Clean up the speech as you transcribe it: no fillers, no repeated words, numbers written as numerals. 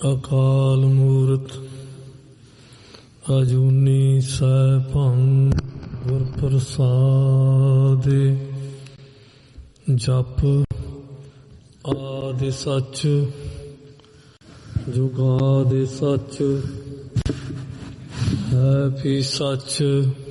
ਅਕਾਲ ਮੂਰਤ ਅਜੂਨੀ ਸੈਭੰ ਗੁਰ ਪ੍ਰਸਾਦਿ। ਜਪ ਆਦਿ ਸੱਚ ਜੁਗਾਦਿ ਸੱਚ ਹੈ ਵੀ ਸੱਚ।